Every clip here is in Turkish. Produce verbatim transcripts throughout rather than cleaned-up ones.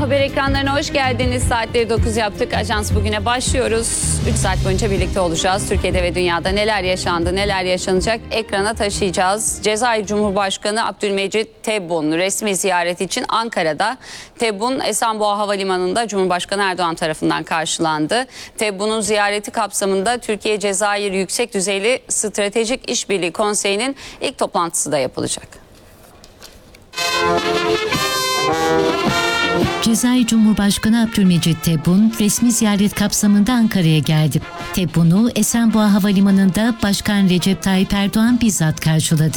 haber ekranlarına hoş geldiniz. Saatleri dokuz yaptık. Ajans bugüne başlıyoruz. üç saat boyunca birlikte olacağız. Türkiye'de ve dünyada neler yaşandı, neler yaşanacak ekrana taşıyacağız. Cezayir Cumhurbaşkanı Abdülmecit Tebboun resmi ziyaret için Ankara'da. Tebboun Esenboğa Havalimanı'nda Cumhurbaşkanı Erdoğan tarafından karşılandı. Tebboun'un ziyareti kapsamında Türkiye-Cezayir Yüksek Düzeyli Stratejik İşbirliği Konseyi'nin ilk toplantısı da yapılacak. Cezayir Cumhurbaşkanı Abdülmecit Tebboun resmi ziyaret kapsamında Ankara'ya geldi. Tebboun'u Esenboğa Havalimanı'nda Başkan Recep Tayyip Erdoğan bizzat karşıladı.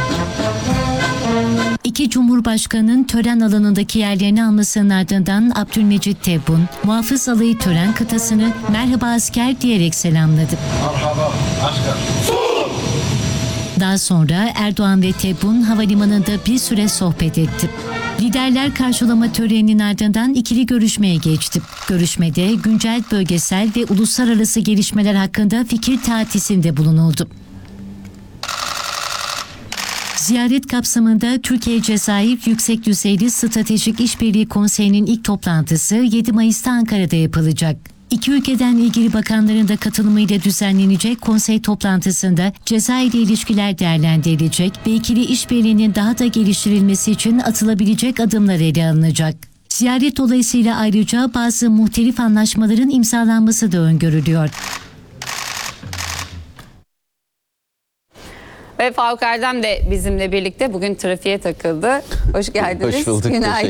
İki Cumhurbaşkanı'nın tören alanındaki yerlerini almasının ardından Abdülmecit Tebboun, muhafız alayı tören kıtasını "Merhaba asker" diyerek selamladı. Merhaba asker. Daha sonra Erdoğan ve Tebboun havalimanında bir süre sohbet etti. Liderler karşılama töreninin ardından ikili görüşmeye geçti. Görüşmede güncel bölgesel ve uluslararası gelişmeler hakkında fikir teatisinde bulunuldu. Ziyaret kapsamında Türkiye-Cezayir Yüksek Düzeyli Stratejik İşbirliği Konseyi'nin ilk toplantısı yedi Mayıs'ta Ankara'da yapılacak. İki ülkeden ilgili bakanların da katılımıyla düzenlenecek konsey toplantısında Cezayir ile ilişkiler değerlendirilecek ve ikili işbirliğinin daha da geliştirilmesi için atılabilecek adımlar ele alınacak. Ziyaret dolayısıyla ayrıca bazı muhtelif anlaşmaların imzalanması da öngörülüyor. Ve Faruk Erdem de bizimle birlikte bugün trafiğe takıldı. Hoş geldiniz. Hoş bulduk. Günaydın.